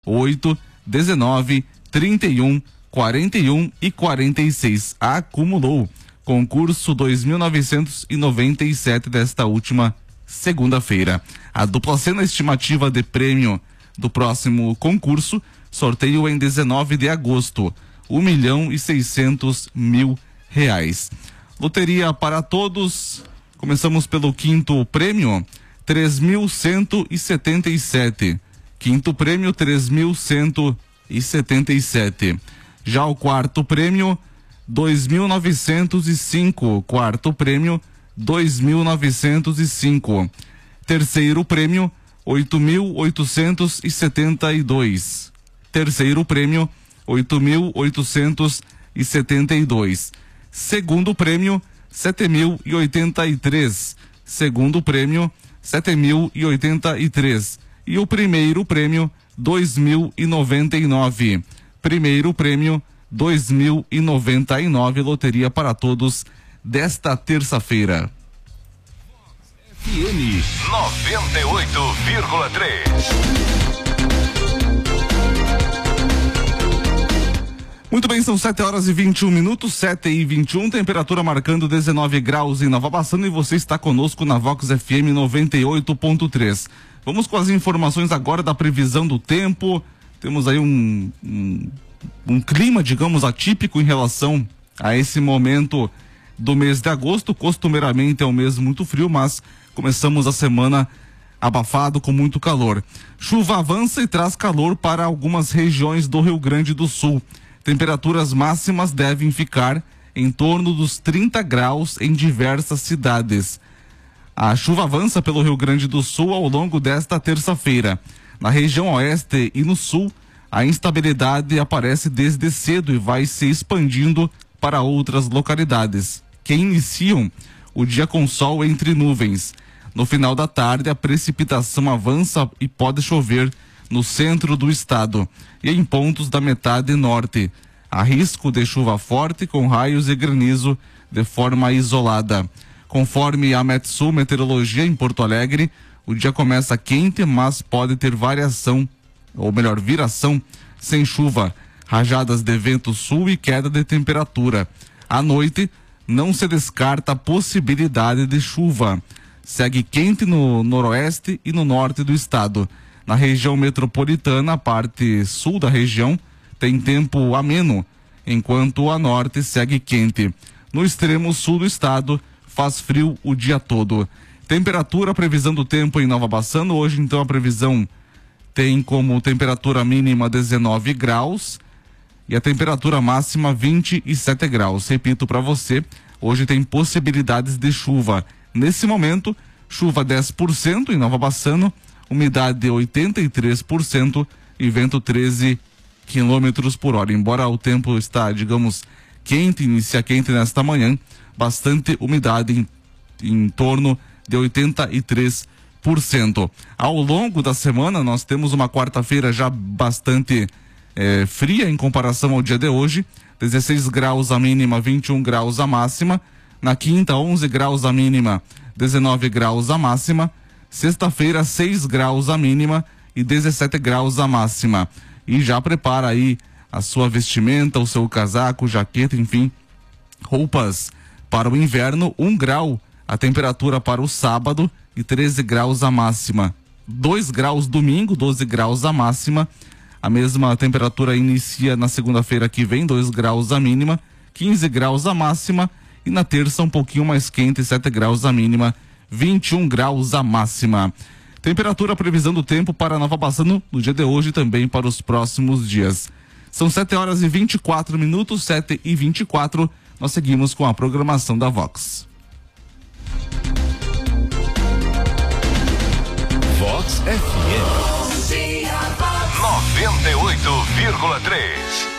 8, 19, 31, 41 e 46. Acumulou. Concurso 2.997 desta última segunda-feira. A dupla cena estimativa de prêmio do próximo concurso, sorteio em 19 de agosto, R$1.600.000. Loteria para todos, começamos pelo quinto prêmio, 3.177. Quinto prêmio, 3.177. Já o quarto prêmio, 2.905. Quarto prêmio, 2.905. Terceiro prêmio, 8.872. Terceiro prêmio, 8.872. Segundo prêmio, 7.083. Segundo prêmio, 7.083. E o primeiro prêmio, 2.099. Primeiro prêmio, 2.099. Loteria para todos desta terça-feira. FM 98,3. Muito bem, são 7h21, 7h21, temperatura marcando 19 graus em Nova Bassano e você está conosco na Vox FM 98.3. Vamos com as informações agora da previsão do tempo. Temos aí um clima, digamos, atípico em relação a esse momento do mês de agosto. Costumeiramente é um mês muito frio, mas começamos a semana abafado com muito calor. Chuva avança e traz calor para algumas regiões do Rio Grande do Sul. Temperaturas máximas devem ficar em torno dos 30 graus em diversas cidades. A chuva avança pelo Rio Grande do Sul ao longo desta terça-feira. Na região oeste e no sul, a instabilidade aparece desde cedo e vai se expandindo para outras localidades, que iniciam o dia com sol entre nuvens. No final da tarde, a precipitação avança e pode chover no centro do estado e em pontos da metade norte. Há risco de chuva forte com raios e granizo de forma isolada. Conforme a Metsul Meteorologia em Porto Alegre, o dia começa quente, mas pode ter variação, ou melhor, viração, sem chuva, rajadas de vento sul e queda de temperatura. À noite, não se descarta a possibilidade de chuva. Segue quente no noroeste e no norte do estado. Na região metropolitana, a parte sul da região tem tempo ameno, enquanto a norte segue quente. No extremo sul do estado, faz frio o dia todo. Temperatura, previsão do tempo em Nova Bassano. Hoje, então, a previsão tem como temperatura mínima 19 graus e a temperatura máxima 27 graus. Repito para você, hoje tem possibilidades de chuva. Nesse momento, chuva 10% em Nova Bassano, umidade 83% e vento 13 km por hora. Embora o tempo está, digamos, quente, inicia quente nesta manhã, bastante umidade em torno de 83%. Ao longo da semana, nós temos uma quarta-feira já bastante fria em comparação ao dia de hoje. 16 graus a mínima, 21 graus a máxima. Na quinta, 11 graus a mínima, 19 graus a máxima. Sexta-feira, 6 graus a mínima e 17 graus a máxima. E já prepara aí a sua vestimenta, o seu casaco, jaqueta, enfim, roupas para o inverno. 1 grau a temperatura para o sábado e 13 graus a máxima. 2 graus domingo, 12 graus a máxima. A mesma temperatura inicia na segunda-feira que vem, 2 graus a mínima, 15 graus a máxima. E na terça um pouquinho mais quente, 7 graus a mínima, 21 graus a máxima. Temperatura, previsão do tempo para Nova Bassano no dia de hoje e também para os próximos dias. São 7h24, 7h24. Nós seguimos com a programação da Vox. Vox FM 98,3.